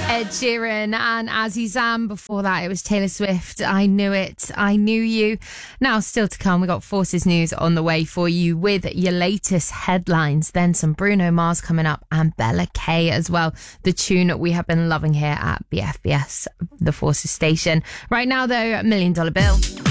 Ed Sheeran and Azizam. Before that, it was Taylor Swift. I Knew It. I Knew You. Now, still to come, we got Forces News on the way for you with your latest headlines. Then some Bruno Mars coming up and Bella K as well. The tune that we have been loving here at BFBS, the Forces station. Right now, though, $1 Million Bill.